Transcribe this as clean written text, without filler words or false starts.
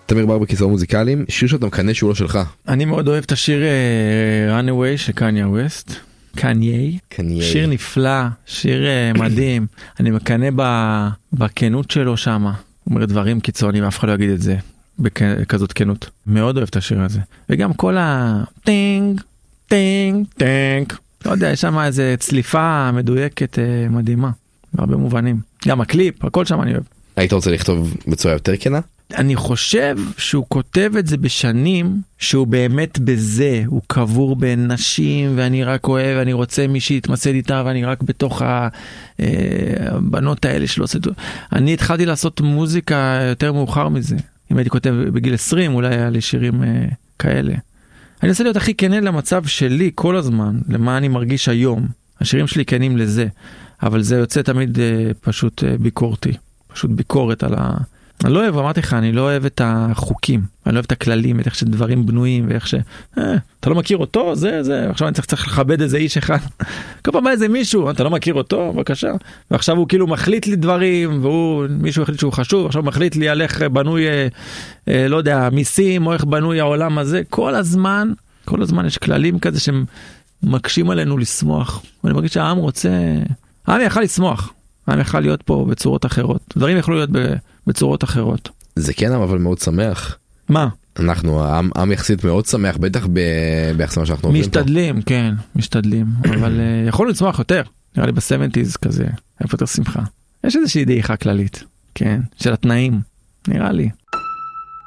תמיר בר בכיסאות מוזיקליים, שיר שאתה מקנה שהוא לא שלך. אני מאוד אוהב את השיר Runaway של קניה ווסט. קניי. שיר נפלא, שיר מדהים. אני מקנה בכנות שלו שמה. הוא אומר דברים קיצוניים, אף אחד לא יגיד את זה בכזאת כנות. מאוד אוהב את השיר הזה. וגם כל טינג, טינג, טינג. לא יודע, יש שם איזו צליפה מדויקת מדהימה. בהרבה מובנים. גם הקליפ, הכל שם אני אוהב. היית רוצה לכתוב בצורה יותר כנה? אני חושב שהוא כותב את זה בשנים שהוא באמת בזה, הוא קבור בין נשים ואני רק אוהב, אני רוצה מי שיתמסד איתה ואני רק בתוך הבנות האלה שלא עושה. אני התחלתי לעשות מוזיקה יותר מאוחר מזה. אם הייתי כותב בגיל 20 אולי היה לי שירים כאלה. אני רוצה להיות הכי כנה למצב שלי כל הזמן, למה אני מרגיש היום. השירים שלי כנים לזה, אבל זה יוצא תמיד פשוט ביקורתי, פשוט ביקורת על אני לא אוהב, אמרתי לך, אני לא אוהב את החוקים, אני לא אוהב את הכללים, את איך שדברים בנויים, ואיך אתה לא מכיר אותו, זה, עכשיו אני צריך לכבד איזה איש אחד. כל פעם בא איזה מישהו, אתה לא מכיר אותו, בבקשה. ועכשיו הוא כאילו מחליט לי דברים, מישהו החליט שהוא חשוב, עכשיו מחליט לי על איך בנוי, לא יודע, מיסים, או איך בנוי העולם הזה. כל הזמן יש כללים כזה שמקשים עלינו לשמוח. ואני מרגיש שהעם העם יכל לשמוח. העם יכל להיות פה בצורות אחרות. דברים יכלו להיות בצורות אחרות. זה כן, אבל מאוד שמח. מה? אנחנו, העם יחסית מאוד שמח, בטח ביחס למה שאנחנו עוברים פה. משתדלים, כן, משתדלים. אבל יכולנו לצמח יותר. נראה לי ב-70s כזה, איפה יותר שמחה. יש איזושהי דעיכה כללית, כן, של התנאים. נראה לי.